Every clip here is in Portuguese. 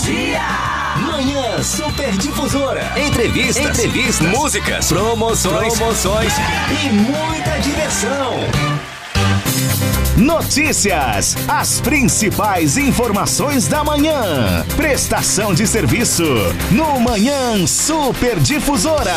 Manhã Superdifusora. Entrevistas, músicas, promoções e muita diversão. Notícias, as principais informações da manhã. Prestação de serviço no Manhã Superdifusora.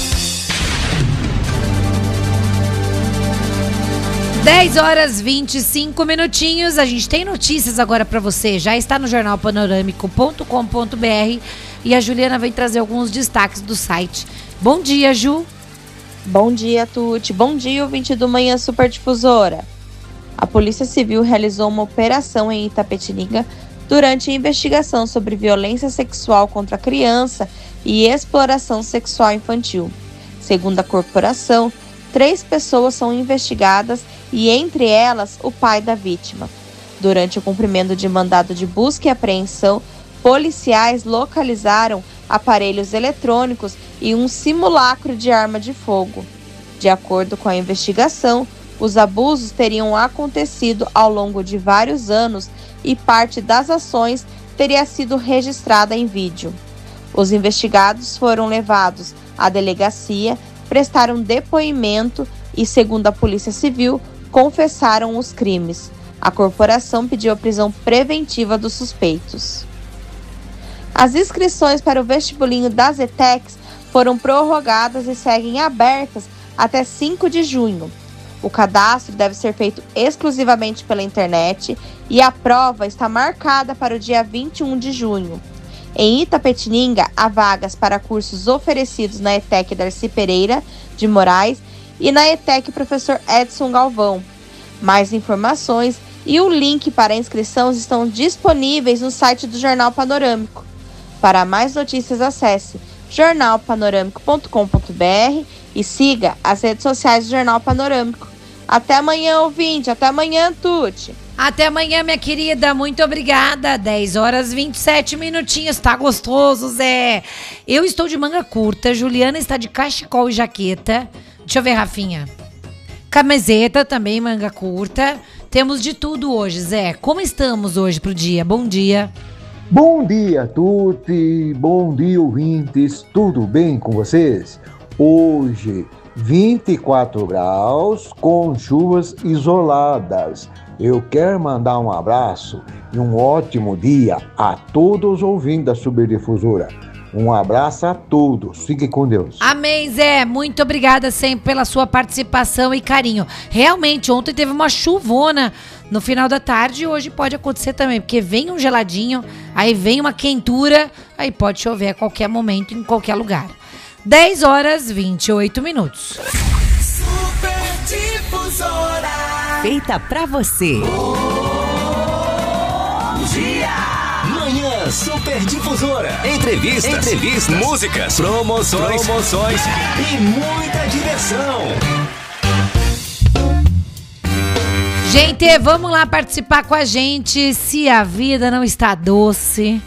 10h25. A gente tem notícias agora para você. Já está no jornalpanorâmico.com.br e a Juliana vem trazer alguns destaques do site. Bom dia, Ju. Bom dia, Tuti. Bom dia, ouvinte do Manhã Superdifusora. A Polícia Civil realizou uma operação em Itapetininga durante a investigação sobre violência sexual contra a criança e exploração sexual infantil. Segundo a corporação, 3 pessoas são investigadas e, entre elas, o pai da vítima. Durante o cumprimento de mandado de busca e apreensão, policiais localizaram aparelhos eletrônicos e um simulacro de arma de fogo. De acordo com a investigação, os abusos teriam acontecido ao longo de vários anos e parte das ações teria sido registrada em vídeo. Os investigados foram levados à delegacia, prestaram depoimento e, segundo a Polícia Civil, confessaram os crimes. A corporação pediu a prisão preventiva dos suspeitos. As inscrições para o vestibulinho das ETECs foram prorrogadas e seguem abertas até 5 de junho. O cadastro deve ser feito exclusivamente pela internet e a prova está marcada para o dia 21 de junho. Em Itapetininga, há vagas para cursos oferecidos na ETEC Darcy Pereira de Moraes e na ETEC Professor Edson Galvão. Mais informações e o link para a inscrição estão disponíveis no site do Jornal Panorâmico. Para mais notícias, acesse jornalpanorâmico.com.br e siga as redes sociais do Jornal Panorâmico. Até amanhã, ouvinte. Até amanhã, Tuti. Até amanhã, minha querida. Muito obrigada. 10h27. Tá gostoso, Zé. Eu estou de manga curta. Juliana está de cachecol e jaqueta. Deixa eu ver, Rafinha. Camiseta também, manga curta. Temos de tudo hoje, Zé. Como estamos hoje pro dia? Bom dia. Bom dia, Tuti. Bom dia, ouvintes. Tudo bem com vocês? Hoje, 24 graus com chuvas isoladas. Eu quero mandar um abraço e um ótimo dia a todos os ouvintes da Superdifusora. Um abraço a todos. Fiquem com Deus. Amém, Zé. Muito obrigada sempre pela sua participação e carinho. Realmente, ontem teve uma chuvona no final da tarde e hoje pode acontecer também, porque vem um geladinho, aí vem uma quentura, aí pode chover a qualquer momento, em qualquer lugar. 10h28. Superdifusora. Feita pra você. Bom dia. Manhã Superdifusora. Entrevistas, músicas, promoções e muita diversão. Gente, vamos lá participar com a gente. Se a vida não está doce,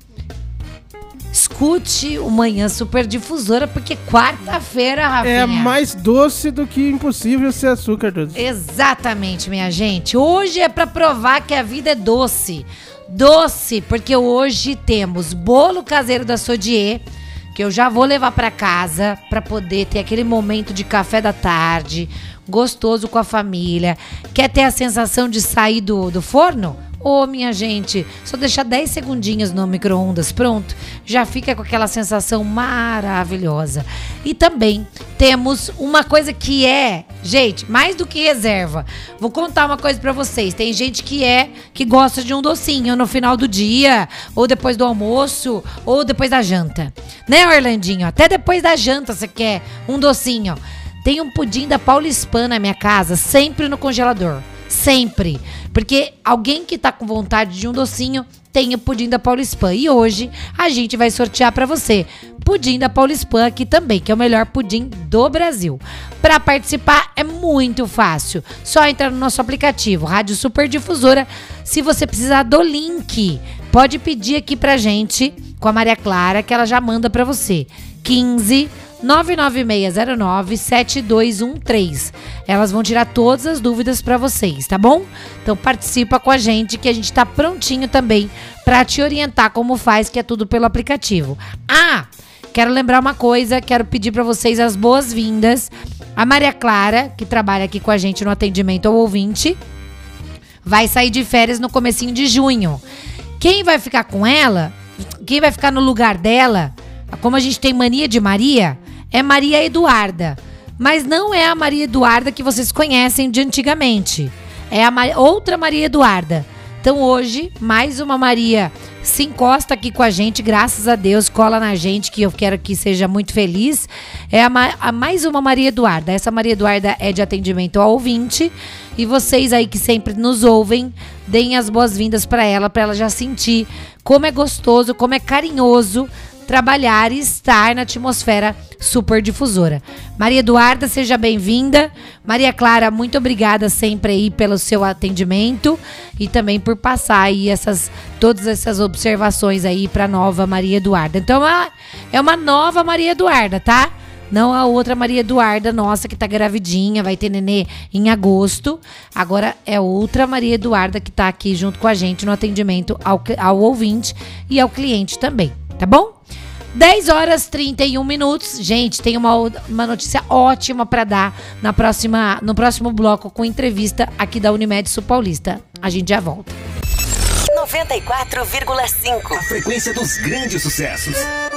escute o Manhã Superdifusora, porque quarta-feira, Rafinha, é mais doce do que impossível ser açúcar doce. Exatamente, minha gente. Hoje é pra provar que a vida é doce. Doce, porque hoje temos bolo caseiro da Sodier, que eu já vou levar pra casa pra poder ter aquele momento de café da tarde, gostoso com a família. Quer ter a sensação de sair do forno? Ô, minha gente, só deixar 10 segundinhos no micro-ondas, pronto, já fica com aquela sensação maravilhosa. E também temos uma coisa que é, gente, mais do que reserva. Vou contar uma coisa pra vocês. Tem gente que gosta de um docinho no final do dia, ou depois do almoço, ou depois da janta. Né, Orlandinho? Até depois da janta você quer um docinho. Tem um pudim da Paulispan na minha casa, sempre no congelador. Sempre. Porque alguém que tá com vontade de um docinho tem o pudim da Paulispan. E hoje a gente vai sortear pra você pudim da Paulispan aqui também, que é o melhor pudim do Brasil. Pra participar é muito fácil. Só entrar no nosso aplicativo Rádio Superdifusora. Se você precisar do link, pode pedir aqui pra gente com a Maria Clara, que ela já manda pra você. 15 99609-7213. Elas vão tirar todas as dúvidas para vocês, tá bom? Então participa com a gente que a gente tá prontinho também pra te orientar como faz, que é tudo pelo aplicativo. Quero lembrar uma coisa, quero pedir pra vocês as boas-vindas. A Maria Clara, que trabalha aqui com a gente no atendimento ao ouvinte, vai sair de férias no comecinho de junho. Quem vai ficar com ela, quem vai ficar no lugar dela, como a gente tem mania de Maria, é Maria Eduarda. Mas não é a Maria Eduarda que vocês conhecem de antigamente. É a outra Maria Eduarda. Então hoje, mais uma Maria se encosta aqui com a gente, graças a Deus, cola na gente, que eu quero que seja muito feliz. É a mais uma Maria Eduarda. Essa Maria Eduarda é de atendimento ao ouvinte. E vocês aí que sempre nos ouvem, deem as boas-vindas para ela já sentir como é gostoso, como é carinhoso trabalhar e estar na atmosfera Super Difusora. Maria Eduarda, seja bem-vinda. Maria Clara, muito obrigada sempre aí pelo seu atendimento e também por passar aí todas essas observações aí pra nova Maria Eduarda. Então é uma nova Maria Eduarda, tá? Não a outra Maria Eduarda nossa que tá gravidinha, vai ter nenê em agosto. Agora é outra Maria Eduarda que tá aqui junto com a gente no atendimento ao ouvinte e ao cliente também, tá bom? 10h31. Gente, tem uma notícia ótima para dar no próximo bloco com entrevista aqui da Unimed Sul Paulista. A gente já volta. 94,5. A frequência dos grandes sucessos.